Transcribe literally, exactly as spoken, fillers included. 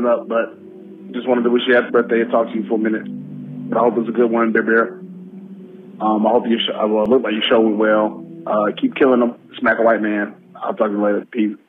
up, but just wanted to wish you happy birthday and talk to you for a minute. But I hope it's a good one, Bear Bear. Um, I hope you sh- uh, well, look like your show went well. Uh, keep killing them. Smack a white man. I'll talk to you later. Peace.